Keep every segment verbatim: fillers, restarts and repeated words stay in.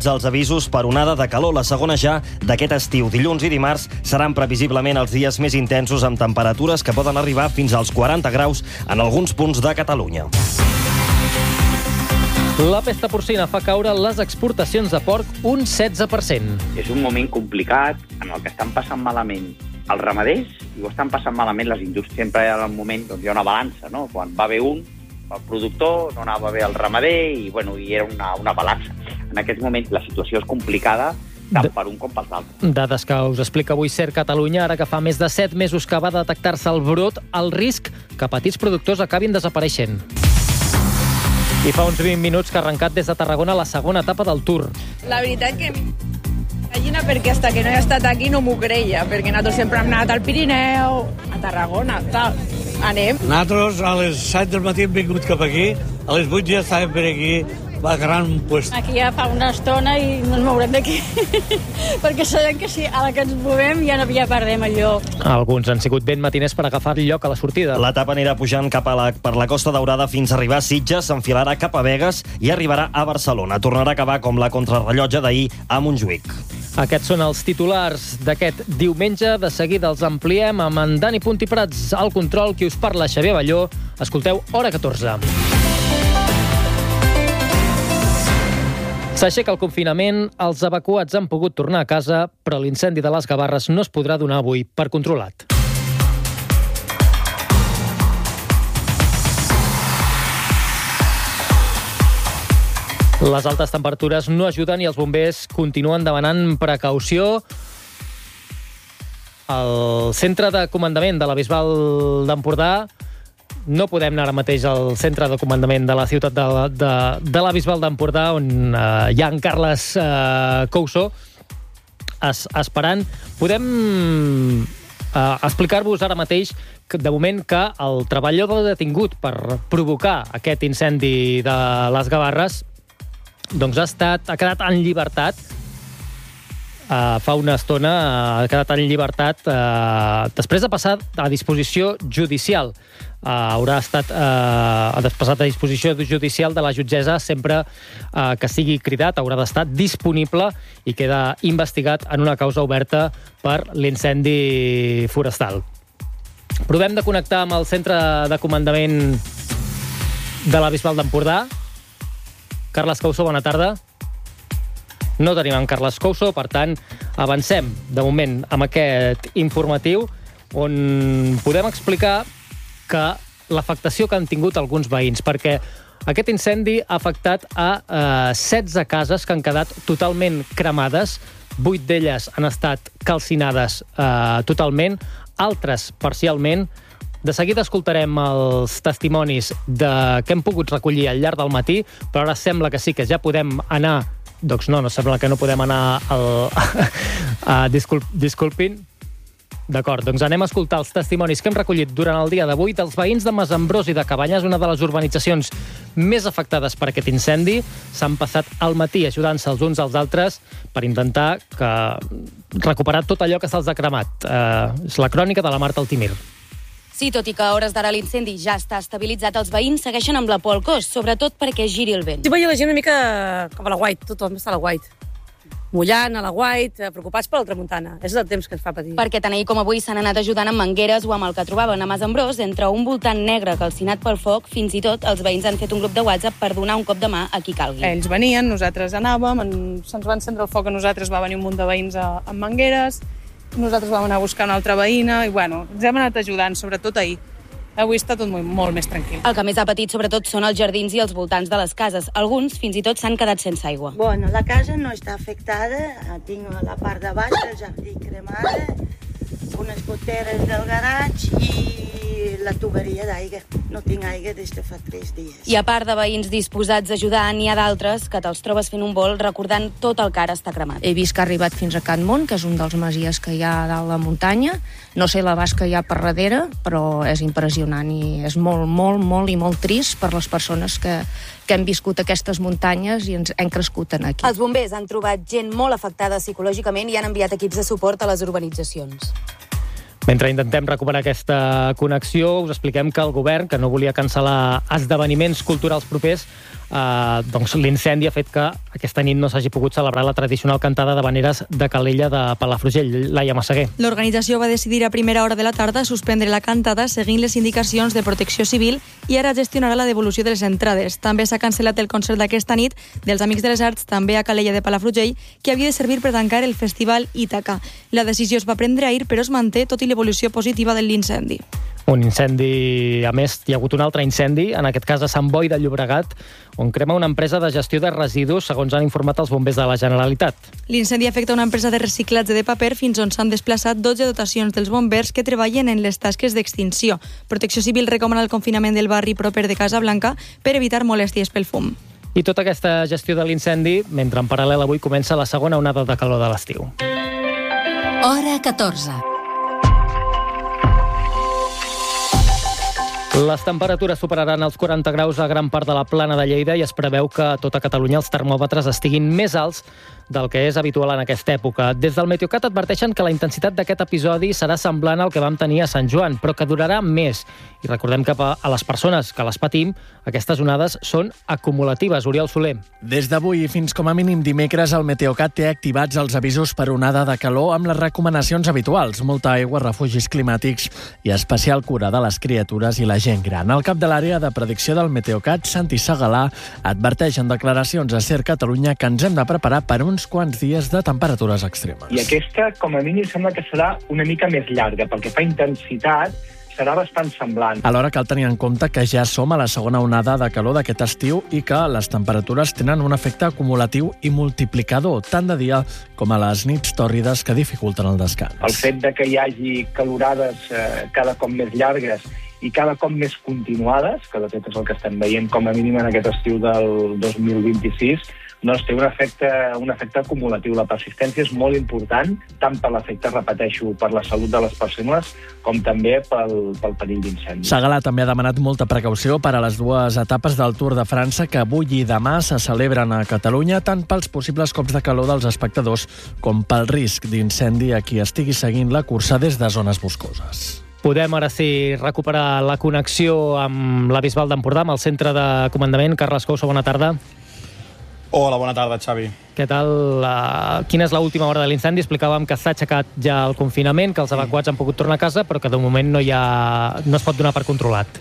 tots els avisos per onada de calor, la segona ja d'aquest estiu. Dilluns i dimarts seran previsiblement els dies més intensos, amb temperatures que poden arribar fins als quaranta graus en alguns punts de Catalunya. La pesta porcina fa caure les exportacions de porc un setze per cent. És un moment complicat en el que estan passant malament els ramaders i ho estan passant malament les indústries. Sempre hi ha un moment on hi ha una balança, no? Quan va bé un, el productor, no anava bé el ramader i, bueno, i era una, una balança. En aquest moment la situació és complicada tant per un com per l'altre. Dades que us explica avui CER Catalunya, ara que fa més de set mesos que va detectar-se el brot, el risc que petits productors acabin desapareixent. I fa uns vint minuts que ha arrencat des de Tarragona la segona etapa del Tour. La veritat que gallina, perquè hasta que no he estat aquí no m'ho creia, perquè nosaltres sempre hem anat al Pirineu, a Tarragona, tal. Anem. Nosaltres a les set del matí hem vingut cap aquí, a les vuit ja estàvem per aquí, va gran puesto. Aquí ja fa una estona i no ens mourem d'aquí, perquè sabem que si a la que ens movem ja, no, ja perdem el lloc. Alguns han sigut ben matiners per agafar el lloc a la sortida. L'etapa anirà pujant cap a la, per la Costa Daurada fins a arribar a Sitges, s'enfilarà cap a Begues i arribarà a Barcelona. Tornarà a acabar com la contrarrellotge d'ahir a Montjuïc. Aquests són els titulars d'aquest diumenge. De seguida els ampliem amb en Dani Puntiprats al control, qui us parla, Xavier Balló. Escolteu Hora catorze. S'aixeca el confinament, els evacuats han pogut tornar a casa, però l'incendi de les Gavarres no es podrà donar avui per controlat. Les altes temperatures no ajuden i els bombers continuen demanant precaució. Al centre de comandament de la Bisbal d'Empordà, no podem anar ara mateix al centre de comandament de la ciutat de la, de, de la Bisbal d'Empordà, on eh, hi ha en Carles eh, Couso es, esperant. Podem eh, explicar-vos ara mateix, que, de moment, que el treballador detingut per provocar aquest incendi de les Gavarres doncs ha, estat, ha quedat en llibertat. Uh, fa una estona uh, ha quedat en llibertat uh, després de passar a disposició judicial. Uh, haurà estat uh, passat a disposició judicial de la jutgessa sempre uh, que sigui cridat, haurà d'estar disponible i queda investigat en una causa oberta per l'incendi forestal. Provem de connectar amb el centre de comandament de la Bisbal d'Empordà. Carles Couso, bona tarda. No tenim en Carles Couso, per tant, avancem, de moment, amb aquest informatiu, on podem explicar que l'afectació que han tingut alguns veïns, perquè aquest incendi ha afectat a eh, setze cases que han quedat totalment cremades, vuit d'elles han estat calcinades eh, totalment, altres parcialment. De seguida escoltarem els testimonis de, que hem pogut recollir al llarg del matí, però ara sembla que sí que ja podem anar. Doncs no, no sembla que no podem anar al... a, disculp, disculpin. D'acord, doncs anem a escoltar els testimonis que hem recollit durant el dia d'avui dels veïns de Masambrós i de Cabanyes, una de les urbanitzacions més afectades per aquest incendi. S'han passat al matí ajudant-se els uns als altres per intentar que... recuperar tot allò que se'ls ha cremat. Eh, és la crònica de la Marta Altimir. Sí, tot i que a hores d'ara l'incendi ja està estabilitzat, els veïns segueixen amb la por al cos, sobretot perquè giri el vent. Jo veia la gent una mica com a la White, tothom està a la White. Mullant a la White, preocupats per la tramuntana. És el temps que ens fa patir. Perquè tant ahir com avui s'han anat ajudant amb mangueres o amb el que trobaven a Masambrós, entre un voltant negre calcinat pel foc, fins i tot els veïns han fet un grup de WhatsApp per donar un cop de mà a qui calgui. Ells venien, nosaltres anàvem, en... se'ns va encendre el foc a nosaltres, va venir un munt de veïns a... amb mangueres. Nosaltres vam anar a buscar una altra veïna i, bueno, ens hem anat ajudant, sobretot ahir. Avui està tot molt, molt més tranquil. El que més ha patit, sobretot, són els jardins i els voltants de les cases. Alguns, fins i tot, s'han quedat sense aigua. Bueno, la casa no està afectada. Tinc la part de baix, el jardí cremada, unes goteres del garatge i la tuberia d'aigua. No tinc aigua des de fa tres dies. I a part de veïns disposats a ajudar, n'hi ha d'altres que te'ls trobes fent un vol recordant tot el que ara està cremat. He vist que ha arribat fins a Can Mont, que és un dels masies que hi ha a dalt la muntanya. No sé l'abast que hi ha per darrere, però és impressionant i és molt, molt, molt i molt trist per les persones que, que hem viscut aquestes muntanyes i ens hem crescut en aquí. Els bombers han trobat gent molt afectada psicològicament i han enviat equips de suport a les urbanitzacions. Mentre intentem recuperar aquesta connexió, us expliquem que el govern, que no volia cancel·lar esdeveniments culturals propers, eh, doncs l'incendi ha fet que aquesta nit no s'hagi pogut celebrar la tradicional cantada d'havaneres de Calella de Palafrugell. Laia Massaguer. L'organització va decidir a primera hora de la tarda suspendre la cantada seguint les indicacions de Protecció Civil i ara gestionarà la devolució de les entrades. També s'ha cancel·lat el concert d'aquesta nit dels Amics de les Arts, també a Calella de Palafrugell, que havia de servir per tancar el festival Ítaca. La decisió es va prendre ahir, però es manté tot i l'evolució positiva de l'incendi. Un incendi, a més, hi ha hagut un altre incendi, en aquest cas a Sant Boi de Llobregat, on crema una empresa de gestió de residus, segons han informat els bombers de la Generalitat. L'incendi afecta una empresa de reciclatge de paper fins on s'han desplaçat dotze dotacions dels bombers que treballen en les tasques d'extinció. Protecció Civil recomana el confinament del barri proper de Casablanca per evitar molèsties pel fum. I tota aquesta gestió de l'incendi, mentre en paral·lel avui comença la segona onada de calor de l'estiu. Hora catorze. Les temperatures superaran els quaranta graus a gran part de la plana de Lleida i es preveu que a tota Catalunya els termòmetres estiguin més alts del que és habitual en aquesta època. Des del Meteocat adverteixen que la intensitat d'aquest episodi serà semblant al que vam tenir a Sant Joan, però que durarà més. I recordem que a les persones que les patim, aquestes onades són acumulatives. Oriol Soler. Des d'avui i fins com a mínim dimecres, el Meteocat té activats els avisos per onada de calor amb les recomanacions habituals, molta aigua, refugis climàtics i especial cura de les criatures i la gent gran. El cap de l'àrea de predicció del Meteocat, Santi Segalà, adverteix en declaracions a Ser Catalunya que ens hem de preparar per uns quants dies de temperatures extremes. I aquesta, com a mínim, sembla que serà una mica més llarga, perquè fa intensitat, serà bastant semblant. Alhora cal tenir en compte que ja som a la segona onada de calor d'aquest estiu i que les temperatures tenen un efecte acumulatiu i multiplicador, tant de dia com a les nits tòrrides que dificulten el descans. El fet de que hi hagi calorades eh, cada cop més llargues i cada cop més continuades, que de fet és el que estem veient com a mínim en aquest estiu del dos mil vint-i-sis, doncs té un efecte, un efecte acumulatiu. La persistència és molt important, tant per l'efecte, repeteixo, per la salut de les persones, com també pel, pel perill d'incendi. Segalà també ha demanat molta precaució per a les dues etapes del Tour de França que avui i demà se celebren a Catalunya, tant pels possibles cops de calor dels espectadors com pel risc d'incendi a qui estigui seguint la cursa des de zones boscoses. Podem ara sí recuperar la connexió amb la Bisbal d'Empordà, amb el centre de comandament. Carles Couso, bona tarda. Hola, bona tarda, Xavi. Què tal? Uh, quina és l'última hora de l'incendi? Explicàvem que s'ha aixecat ja el confinament, que els evacuats han pogut tornar a casa, però que de moment no, hi ha... no es pot donar per controlat.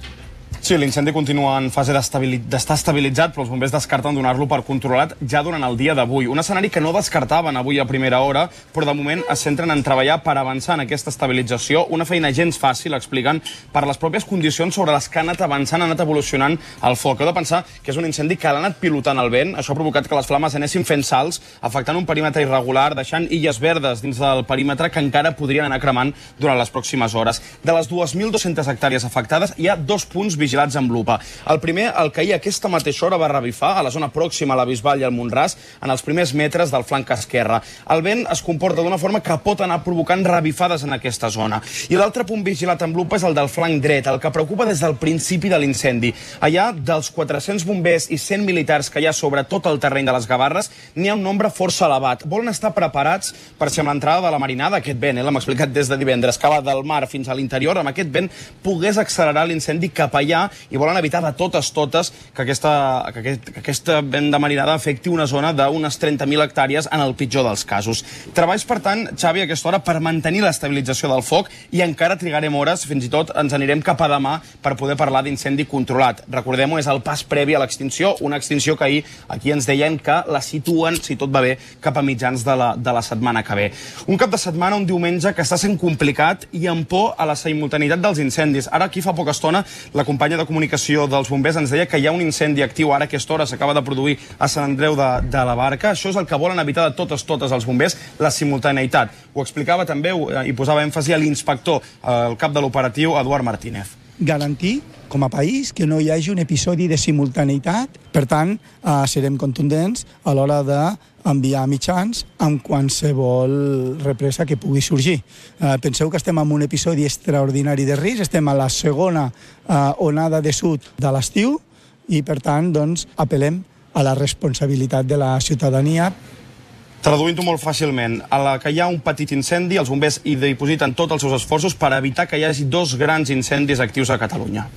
Sí, l'incendi continua en fase d'estar estabilitzat, però els bombers descarten donar-lo per controlat ja durant el dia d'avui. Un escenari que no descartaven avui a primera hora, però de moment es centren en treballar per avançar en aquesta estabilització. Una feina gens fàcil, expliquen, per les pròpies condicions sobre les que ha anat avançant, ha anat evolucionant el foc. Heu de pensar que és un incendi que l'ha anat pilotant el vent. Això ha provocat que les flames anessin fent salts, afectant un perímetre irregular, deixant illes verdes dins del perímetre que encara podrien anar cremant durant les pròximes hores. De les dues mil dos-centes hectàrees afectades, hi ha dos punts vigilats amb lupa. El primer, el que ahir a aquesta mateixa hora va revifar a la zona pròxima a la Bisbal i al Montràs, en els primers metres del flanc esquerre. El vent es comporta d'una forma que pot anar provocant revifades en aquesta zona. I l'altre punt vigilat amb lupa és el del flanc dret, el que preocupa des del principi de l'incendi. Allà, dels quatre-cents bombers i cent militars que hi ha sobre tot el terreny de les Gavarres, n'hi ha un nombre força elevat. Volen estar preparats per si amb l'entrada de la marinada, aquest vent, eh, l'hem explicat des de divendres, que va del mar fins a l'interior, amb aquest vent pogués accelerar l'incendi cap allà i volen evitar de totes totes que aquesta, que aquest, que aquesta vent de marinada afecti una zona d'unes trenta mil hectàrees en el pitjor dels casos. Treballs, per tant, Xavi, a aquesta hora per mantenir l'estabilització del foc i encara trigarem hores, fins i tot ens anirem cap a demà per poder parlar d'incendi controlat. Recordem-ho, és el pas previ a l'extinció, una extinció que ahir aquí ens deien que la situen, si tot va bé, cap a mitjans de la, de la setmana que ve. Un cap de setmana, un diumenge, que està sent complicat i amb por a la simultaneïtat dels incendis. Ara, aquí fa poca estona, la companya de comunicació dels bombers ens deia que hi ha un incendi actiu ara a aquesta hora, s'acaba de produir a Sant Andreu de, de la Barca. Això és el que volen evitar de totes totes els bombers, la simultaneïtat. Ho explicava també i posava èmfasi a l'inspector, el cap de l'operatiu, Eduard Martínez. Garantir, com a país, que no hi hagi un episodi de simultaneïtat. Per tant, eh, serem contundents a l'hora d'enviar mitjans amb qualsevol represa que pugui sorgir. Eh, penseu que estem en un episodi extraordinari de risc, estem a la segona eh, onada de sud de l'estiu i, per tant, doncs, apel·lem a la responsabilitat de la ciutadania. Traduint-ho molt fàcilment, a la que hi ha un petit incendi, els bombers hi dipositen tots els seus esforços per evitar que hi hagi dos grans incendis actius a Catalunya.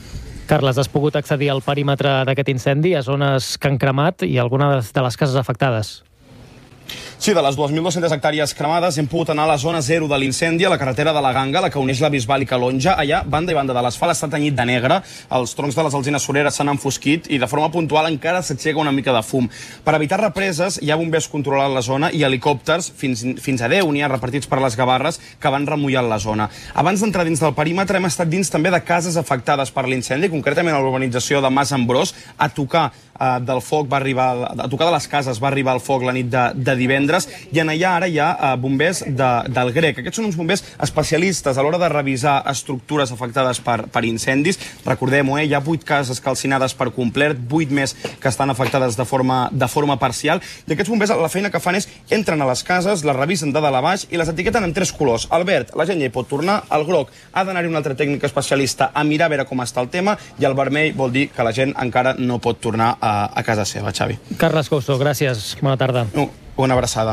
Carles, has pogut accedir al perímetre d'aquest incendi, a zones que han cremat i algunes de les cases afectades? Sí, de les dues mil dues-centes hectàrees cremades hem pogut anar a la zona zero de l'incendi, a la carretera de la Ganga, la que uneix la Bisbal i Calonja. Allà, banda i banda de l'asfalt està tenyit de negre, els troncs de les alzines sureres s'han enfosquit i de forma puntual encara s'aixeca una mica de fum. Per evitar represes, hi ha bombers controlant la zona i helicòpters, fins, fins a deu n'hi ha repartits per les Gavarres, que van remullant la zona. Abans d'entrar dins del perímetre hem estat dins també de cases afectades per l'incendi, concretament a l'urbanització de Mas Ambrós. A tocar eh, del foc va arribar, a tocar de les cases va arribar el foc la nit de, de divendres, i en allà ara hi ha uh, bombers de, del Grec. Aquests són uns bombers especialistes a l'hora de revisar estructures afectades per, per incendis. Recordem-ho, eh? Hi ha vuit cases calcinades per complet, vuit més que estan afectades de forma, de forma parcial, i aquests bombers la feina que fan és entren a les cases, les revisen de dalt a baix i les etiqueten en tres colors. El verd, la gent ja hi pot tornar, el groc ha d'anar-hi un altre tècnic especialista a mirar a veure com està el tema, i el vermell vol dir que la gent encara no pot tornar a, a casa seva, Xavi. Carles Couso, gràcies. Bona tarda. Uh, una abraçada.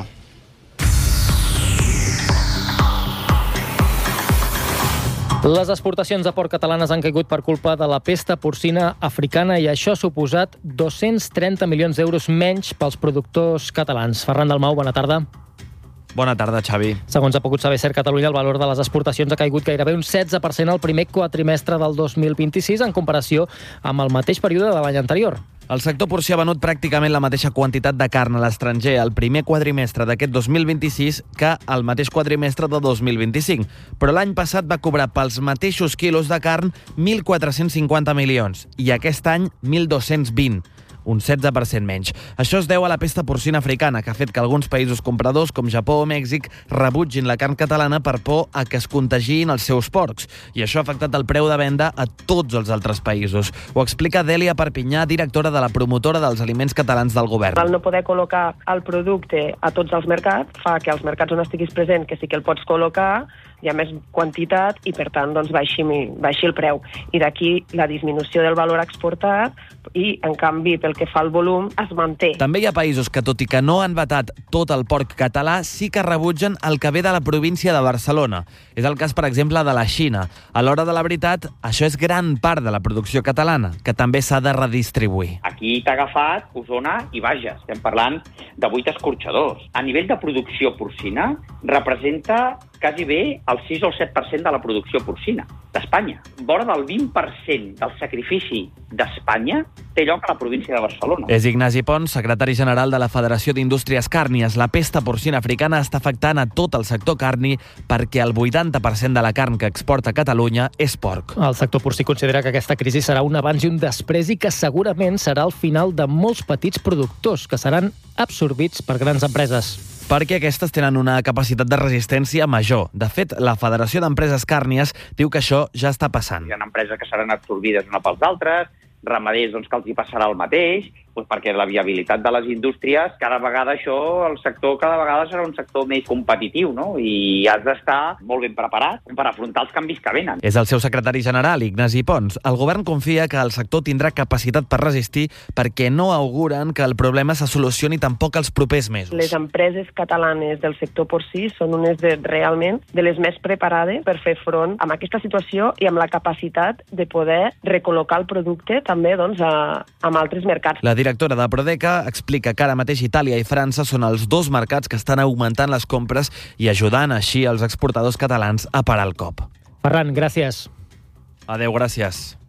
Les exportacions de porc catalanes han caigut per culpa de la pesta porcina africana i això ha suposat dos-cents trenta milions d'euros menys pels productors catalans. Ferran Dalmau, bona tarda. Bona tarda, Xavi. Segons ha pogut saber Ser Catalunya, el valor de les exportacions ha caigut gairebé un setze per cent al primer quatrimestre del dos mil vint-i-sis en comparació amb el mateix període de l'any anterior. El sector porcí ha venut pràcticament la mateixa quantitat de carn a l'estranger al primer quadrimestre d'aquest dos mil vint-i-sis que al mateix quadrimestre de dos mil vint-i-cinc. Però l'any passat va cobrar pels mateixos quilos de carn mil quatre-cents cinquanta milions i aquest any mil dos-cents vint. Un setze per cent menys. Això es deu a la pesta porcina africana, que ha fet que alguns països compradors, com Japó o Mèxic, rebutgin la carn catalana per por a que es contagiïn els seus porcs. I això ha afectat el preu de venda a tots els altres països. Ho explica Dèlia Perpinyà, directora de la promotora dels aliments catalans del govern. Al no poder col·locar el producte a tots els mercats, fa que als mercats on estiguis present, que sí que el pots col·locar, hi ha més quantitat i, per tant, doncs, baixi, baixi el preu. I d'aquí la disminució del valor exportat i, en canvi, pel que fa al volum, es manté. També hi ha països que, tot i que no han vetat tot el porc català, sí que rebutgen el que ve de la província de Barcelona. És el cas, per exemple, de la Xina. A l'hora de la veritat, això és gran part de la producció catalana, que també s'ha de redistribuir. Aquí t'ha agafat Osona i Bages. Estem parlant de vuit escorxadors. A nivell de producció porcina, representa quasi bé el sis o el set per cent de la producció porcina d'Espanya. Vora del vint per cent del sacrifici d'Espanya té lloc a la província de Barcelona. És Ignasi Pons, secretari general de la Federació d'Indústries Càrnies. La pesta porcina africana està afectant a tot el sector carni perquè el vuitanta per cent de la carn que exporta Catalunya és porc. El sector porcí considera que aquesta crisi serà un abans i un després i que segurament serà el final de molts petits productors que seran absorbits per grans empreses. Perquè aquestes tenen una capacitat de resistència major. De fet, la Federació d'Empreses Càrnies diu que això ja està passant. Hi ha empreses que seran absorbides una pels altres, ramaders doncs, que els hi passarà el mateix, doncs perquè la viabilitat de les indústries, cada vegada això, el sector cada vegada serà un sector més competitiu, no? I has d'estar molt ben preparat per afrontar els canvis que venen. És el seu secretari general, Ignasi Pons. El govern confia que el sector tindrà capacitat per resistir perquè no auguren que el problema se solucioni tampoc els propers mesos. Les empreses catalanes del sector porcí són unes de, realment de les més preparades per fer front a aquesta situació i amb la capacitat de poder recol·locar el producte també doncs, a, a altres mercats. La directora de Prodeca explica que ara mateix Itàlia i França són els dos mercats que estan augmentant les compres i ajudant així els exportadors catalans a parar el cop. Ferran, gràcies. Adéu, gràcies.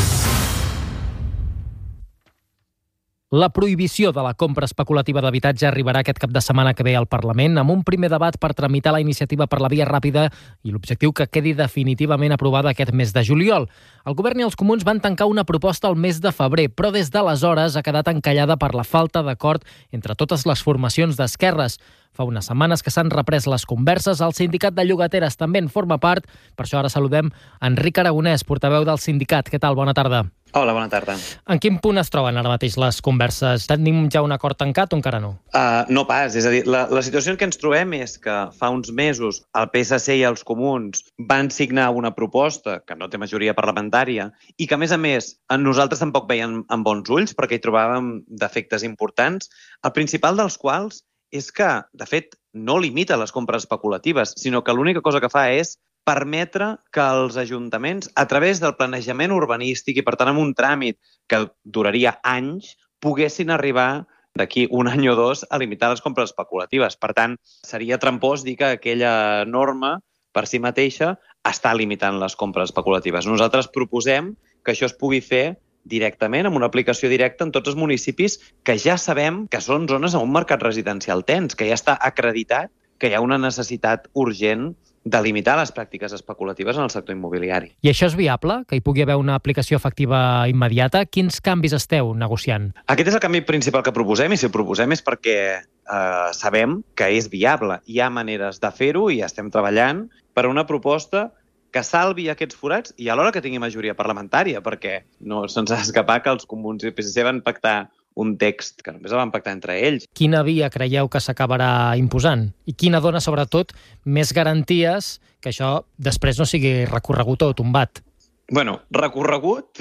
La prohibició de la compra especulativa d'habitatge arribarà aquest cap de setmana que ve al Parlament amb un primer debat per tramitar la iniciativa per la via ràpida i l'objectiu que quedi definitivament aprovada aquest mes de juliol. El govern i els comuns van tancar una proposta al mes de febrer, però des d'aleshores ha quedat encallada per la falta d'acord entre totes les formacions d'esquerres. Fa unes setmanes que s'han reprès les converses, el sindicat de llogateres també en forma part, per això ara saludem Enric Aragonès, portaveu del sindicat. Què tal? Bona tarda. Hola, bona tarda. En quin punt es troben ara mateix les converses? Tenim ja un acord tancat o encara no? Uh, no pas, és a dir, la, la situació en què ens trobem és que fa uns mesos el P S C i els comuns van signar una proposta que no té majoria parlamentària i que, a més a més, nosaltres tampoc veiem amb bons ulls perquè hi trobàvem defectes importants, el principal dels quals és que, de fet, no limita les compres especulatives, sinó que l'única cosa que fa és permetre que els ajuntaments, a través del planejament urbanístic i, per tant, amb un tràmit que duraria anys, poguessin arribar d'aquí un any o dos a limitar les compres especulatives. Per tant, seria trampós dir que aquella norma per si mateixa està limitant les compres especulatives. Nosaltres proposem que això es pugui fer directament, amb una aplicació directa en tots els municipis que ja sabem que són zones amb un mercat residencial tens, que ja està acreditat que hi ha una necessitat urgent de limitar les pràctiques especulatives en el sector immobiliari. I això és viable? Que hi pugui haver una aplicació efectiva immediata? Quins canvis esteu negociant? Aquest és el canvi principal que proposem, i si el proposem és perquè eh, sabem que és viable. Hi ha maneres de fer-ho i estem treballant per una proposta que salvi aquests forats i alhora que tingui majoria parlamentària, perquè no se'ns ha d'escapar que els comuns i el P S C van pactar un text que només el van pactar entre ells. Quina via creieu que s'acabarà imposant? I quina dona, sobretot, més garanties que això després no sigui recorregut o tombat? Bueno, recorregut,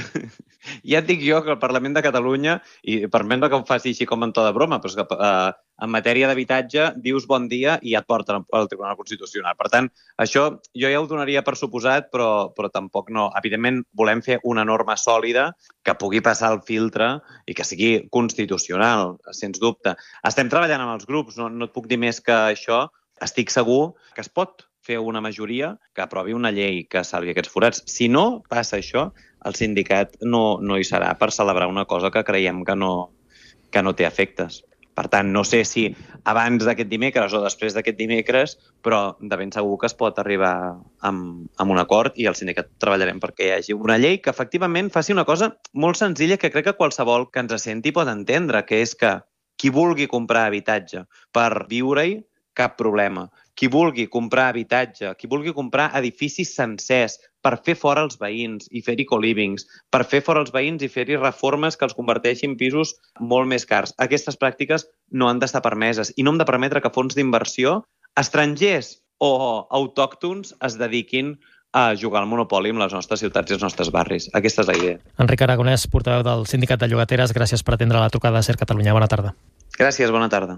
ja et dic jo que el Parlament de Catalunya, i permet que ho faci així com en to de broma, però és que eh, en matèria d'habitatge dius bon dia i ja et porten al Tribunal Constitucional. Per tant, això jo ja ho donaria per suposat, però, però tampoc no. Evidentment, volem fer una norma sòlida que pugui passar el filtre i que sigui constitucional, sens dubte. Estem treballant amb els grups, no, no et puc dir més que això. Estic segur que es pot fer una majoria que aprovi una llei que salvi aquests forats. Si no passa això, el sindicat no, no hi serà per celebrar una cosa que creiem que no, que no té efectes. Per tant, no sé si abans d'aquest dimecres o després d'aquest dimecres, però de ben segur que es pot arribar amb, amb un acord i el sindicat treballarem perquè hi hagi una llei que efectivament faci una cosa molt senzilla que crec que qualsevol que ens senti pot entendre, que és que qui vulgui comprar habitatge per viure-hi, cap problema. Qui vulgui comprar habitatge, qui vulgui comprar edificis sencers per fer fora els veïns i fer-hi co-livings, per fer fora els veïns i fer-hi reformes que els converteixin en pisos molt més cars. Aquestes pràctiques no han d'estar permeses i no hem de permetre que fons d'inversió, estrangers o autòctons, es dediquin a jugar al monopoli amb les nostres ciutats i els nostres barris. Aquesta és la idea. Enric Aragonès, portaveu del Sindicat de Llogateres, gràcies per atendre la trucada de Ser Catalunya. Bona tarda. Gràcies, bona tarda.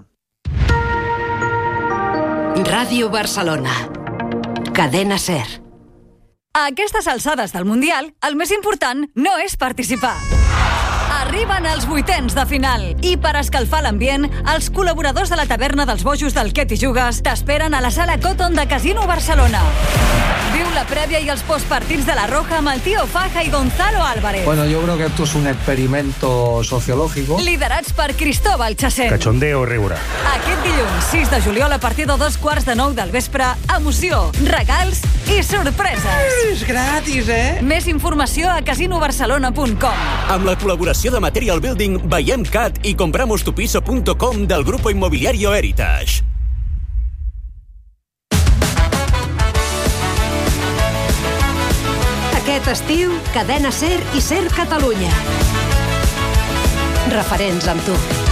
Ràdio Barcelona. Cadena Ser. A aquestes alçades del Mundial, el més important no és participar. Arriben els vuitens de final i per escalfar l'ambient, els col·laboradors de la taverna dels bojos del Què t'hi jugues t'esperen a la sala Cotton de Casino Barcelona. Viu la prèvia i els postpartits de la Roja amb el Tío Faja i Gonzalo Álvarez. Bueno, yo creo que esto es un experimento sociológico. Liderats per Cristóbal Chacén. Cachondeo o rigura. Aquest dilluns, sis de juliol, a partir de dos quarts de nou del vespre, emoció, regals i sorpreses. És gratis, eh? Més informació a casino barcelona punt com. Amb la col·laboració de Material Building, Veiem Cat i compramostupiso punt com del Grupo Inmobiliario Heritage. Aquest estiu, Cadena Ser i Ser Catalunya. Referents amb tu.